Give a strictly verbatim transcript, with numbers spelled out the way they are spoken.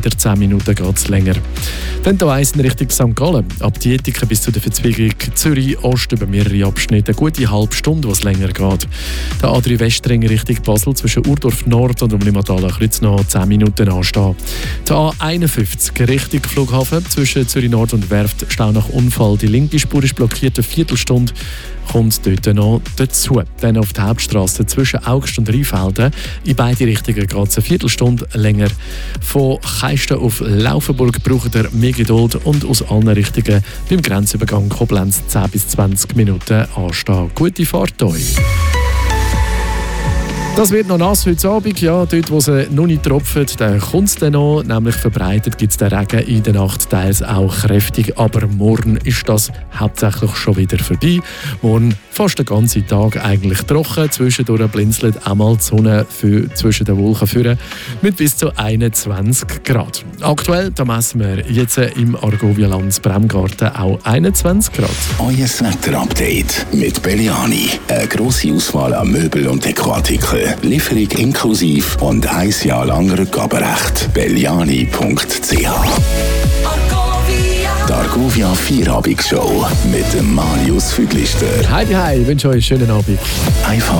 zehn Minuten geht es länger. Dann hier eins in Richtung Sankt Gallen. Ab Dietiken bis zu der Verzweigung Zürich-Ost über mehrere Abschnitte. Eine gute halbe Stunde, was länger geht. Der A drei Westring Richtung Basel zwischen Urdorf Nord und Umlimataler-Kreuznach zehn Minuten anstehen. Der A einundfünfzig Richtung Flughafen zwischen Zürich Nord und Werft Stau nach Unfall. Die linke Spur ist blockiert, eine Viertelstunde kommt dort noch dazu. Dann auf der Hauptstrasse zwischen Augst und Rheinfelden. In beide Richtungen geht es eine Viertelstunde länger. Von Keisten auf Laufenburg braucht ihr mehr Geduld und aus allen Richtungen beim Grenzübergang Koblenz zehn bis zwanzig Minuten anstehen. Gute Fahrt euch! Das wird noch nass heute Abend. Ja, dort, wo es noch nicht tropft, dann kommt es dann noch. Nämlich verbreitet gibt es den Regen in der Nacht teils auch kräftig. Aber morgen ist das hauptsächlich schon wieder vorbei. Morgen fast den ganzen Tag eigentlich trocken. Zwischendurch blinzelt einmal die Sonne für, zwischen den Wolken führen mit bis zu einundzwanzig Grad. Aktuell da messen wir jetzt im Argovia-Land Bremgarten auch einundzwanzig Grad. Euer Wetter-Update mit Belliani. Eine grosse Auswahl an Möbel und Dekoartikeln. Lieferung inklusiv und ein Jahr lang Rückgaberecht. belliani punkt c h. Die Argovia Vierabendshow mit dem Marius Füglister. Heidi, hi, ich wünsche euch einen schönen Abend. Einfach